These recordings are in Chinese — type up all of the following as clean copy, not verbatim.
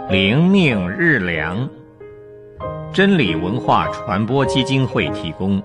灵命日粮，真理文化传播基金会提供。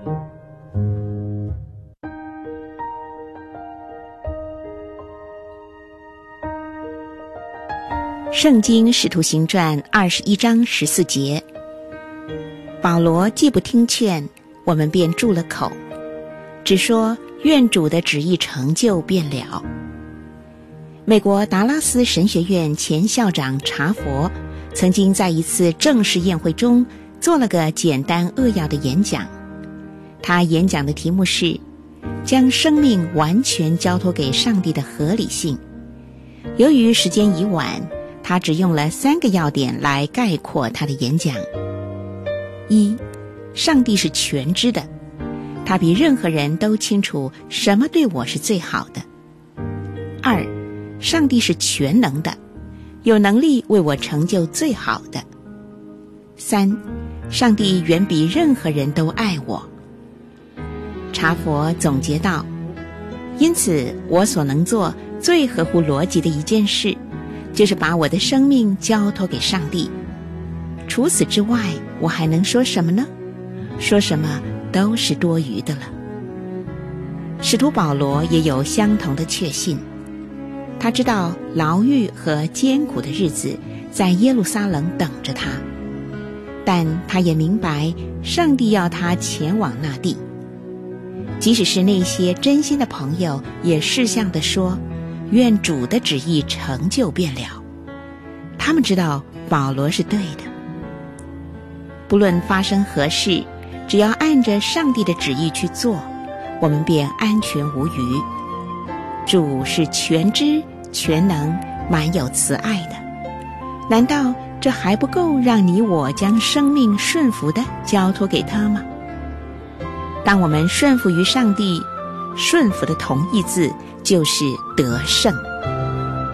圣经使徒行传21章14节，保罗既不听劝，我们便住了口，只说愿主的旨意成就便了。美国达拉斯神学院前校长查佛曾经在一次正式宴会中做了个简单扼要的演讲。他演讲的题目是将生命完全交托给上帝的合理性。由于时间已晚，他只用了3个要点来概括他的演讲。1. 上帝是全知的，他比任何人都清楚什么对我是最好的。2. 上帝是全能的，有能力为我成就最好的。3. 上帝远比任何人都爱我。查佛总结道，因此我所能做最合乎逻辑的一件事，就是把我的生命交托给上帝。除此之外，我还能说什么呢？说什么都是多余的了。使徒保罗也有相同的确信，他知道牢狱和艰苦的日子在耶路撒冷等着他，但他也明白上帝要他前往那地。即使是那些真心的朋友也识相地说，愿主的旨意成就便了。他们知道保罗是对的。不论发生何事，只要按着上帝的旨意去做，我们便安全无虞。主是全知全能，满有慈爱的。难道这还不够让你我将生命顺服地交托给他吗？当我们顺服于上帝，顺服的同义字就是得胜。